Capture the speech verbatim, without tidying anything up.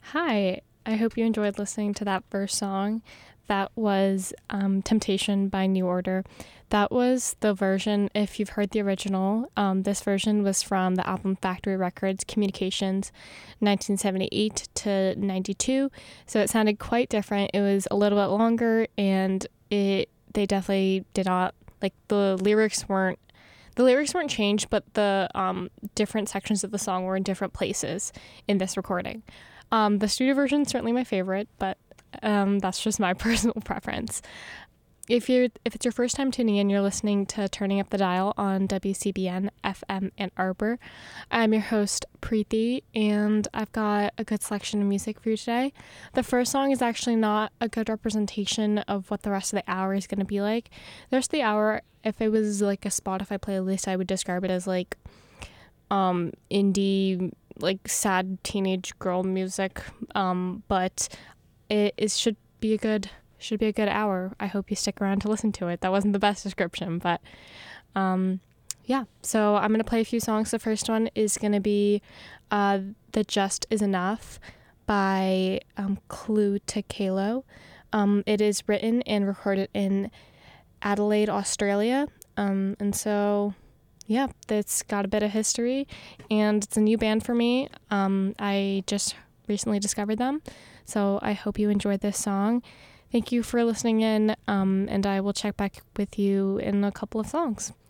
Hi, I hope you enjoyed listening to that first song. That was um, Temptation by New Order. That was the version, if you've heard the original, um, this version was from the album Factory Records Communications nineteen seventy-eight to ninety-two. So it sounded quite different. It was a little bit longer and it they definitely did not, like the lyrics weren't, the lyrics weren't changed, but the um, different sections of the song were in different places in this recording. Um, the studio version is certainly my favorite, but um, that's just my personal preference. If you're if it's your first time tuning in, you're listening to Turning Up the Dial on W C B N F M Ann Arbor. I'm your host, Preeti, and I've got a good selection of music for you today. The first song is actually not a good representation of what the rest of the hour is going to be like. The rest of the hour, if it was like a Spotify playlist, I would describe it as like um, indie, like sad teenage girl music, um, but it is should be a good should be a good hour. I hope you stick around to listen to it. That wasn't the best description, but um, yeah. So I'm gonna play a few songs. The first one is gonna be uh, "The Just Is Enough" by um, Clue to Kalo. Um, it is written and recorded in Adelaide, Australia, um, and so yeah, it's got a bit of history, and it's a new band for me. Um, I just recently discovered them, so I hope you enjoyed this song. Thank you for listening in, um, and I will check back with you in a couple of songs.